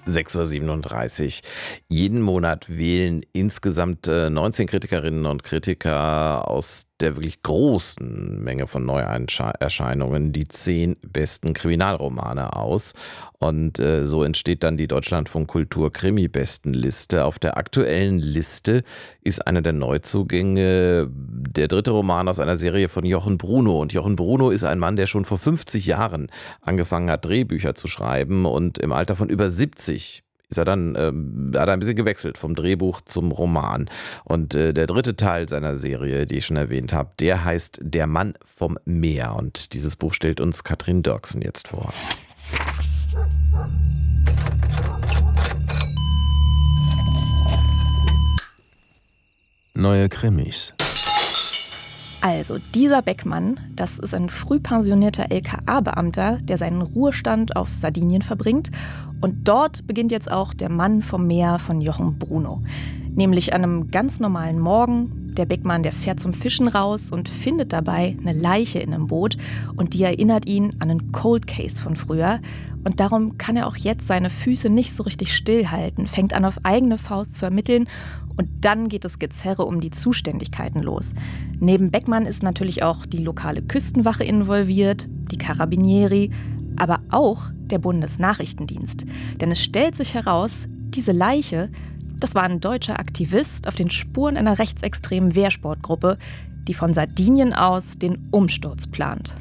6:37 Uhr. Jeden Monat wählen insgesamt 19 Kritikerinnen und Kritiker aus der wirklich großen Menge von Neuerscheinungen die 10 besten Kriminalromane aus. Und so entsteht dann die Deutschlandfunk Kultur Krimi-Bestenliste. Auf der aktuellen Liste ist einer der Neuzugänge der 3. Roman aus einer Serie von Jochen Bruno. Und Jochen Bruno ist ein Mann, der schon vor 50 Jahren angefangen hat, Drehbücher zu schreiben. Und im Alter von über 70 ist er dann, hat er ein bisschen gewechselt vom Drehbuch zum Roman. Und der 3. Teil seiner Serie, die ich schon erwähnt habe, der heißt Der Mann vom Meer. Und dieses Buch stellt uns Katrin Dörksen jetzt vor. Neue Krimis. Also, dieser Beckmann, das ist ein früh pensionierter LKA-Beamter, der seinen Ruhestand auf Sardinien verbringt. Und dort beginnt jetzt auch Der Mann vom Meer von Jochen Bruno. Nämlich an einem ganz normalen Morgen. Der Beckmann, der fährt zum Fischen raus und findet dabei eine Leiche in einem Boot. Und die erinnert ihn an einen Cold Case von früher. Und darum kann er auch jetzt seine Füße nicht so richtig stillhalten, fängt an, auf eigene Faust zu ermitteln. Und dann geht das Gezerre um die Zuständigkeiten los. Neben Beckmann ist natürlich auch die lokale Küstenwache involviert, die Carabinieri, aber auch der Bundesnachrichtendienst. Denn es stellt sich heraus, diese Leiche, das war ein deutscher Aktivist auf den Spuren einer rechtsextremen Wehrsportgruppe, die von Sardinien aus den Umsturz plant.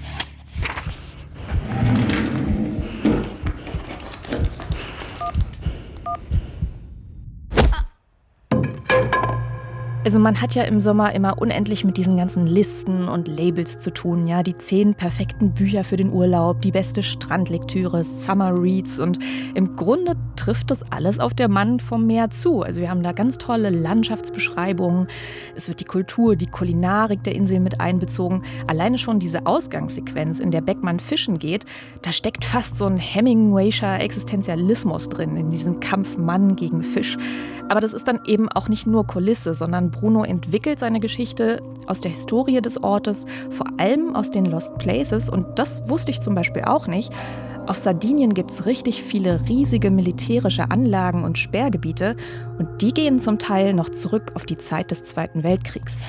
Also man hat ja im Sommer immer unendlich mit diesen ganzen Listen und Labels zu tun. Ja, die 10 perfekten Bücher für den Urlaub, die beste Strandlektüre, Summer Reads. Und im Grunde trifft das alles auf Der Mann vom Meer zu. Also wir haben da ganz tolle Landschaftsbeschreibungen. Es wird die Kultur, die Kulinarik der Insel mit einbezogen. Alleine schon diese Ausgangssequenz, in der Beckmann fischen geht, da steckt fast so ein Hemingwayscher Existenzialismus drin, in diesem Kampf Mann gegen Fisch. Aber das ist dann eben auch nicht nur Kulisse, sondern Bruno entwickelt seine Geschichte aus der Historie des Ortes, vor allem aus den Lost Places. Und das wusste ich zum Beispiel auch nicht. Auf Sardinien gibt es richtig viele riesige militärische Anlagen und Sperrgebiete. Und die gehen zum Teil noch zurück auf die Zeit des Zweiten Weltkriegs.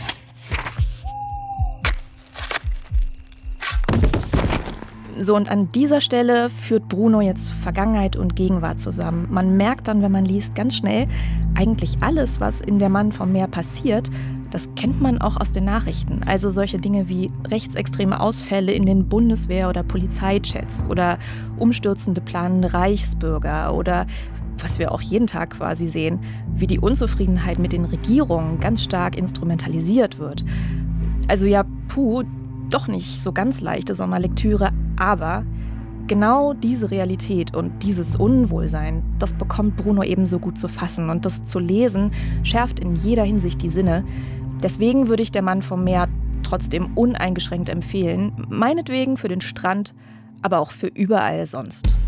So, und an dieser Stelle führt Bruno jetzt Vergangenheit und Gegenwart zusammen. Man merkt dann, wenn man liest, ganz schnell, eigentlich alles, was in Der Mann vom Meer passiert, das kennt man auch aus den Nachrichten. Also solche Dinge wie rechtsextreme Ausfälle in den Bundeswehr- oder Polizeichats oder umstürzende planende Reichsbürger oder was wir auch jeden Tag quasi sehen, wie die Unzufriedenheit mit den Regierungen ganz stark instrumentalisiert wird. Also ja, doch nicht so ganz leichte Sommerlektüre, aber genau diese Realität und dieses Unwohlsein, das bekommt Bruno ebenso gut zu fassen. Und das zu lesen, schärft in jeder Hinsicht die Sinne. Deswegen würde ich Der Mann vom Meer trotzdem uneingeschränkt empfehlen. Meinetwegen für den Strand, aber auch für überall sonst.